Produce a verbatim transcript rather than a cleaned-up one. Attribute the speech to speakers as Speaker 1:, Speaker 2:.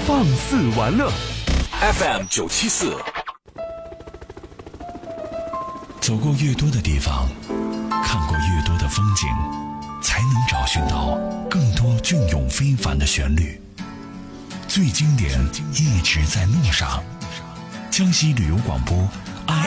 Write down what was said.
Speaker 1: 放肆玩乐
Speaker 2: F M 九七四。
Speaker 3: 走过越多的地方，看过越多的风景，才能找寻到更多隽永非凡的旋律。最经典一直在路上。江西旅游广播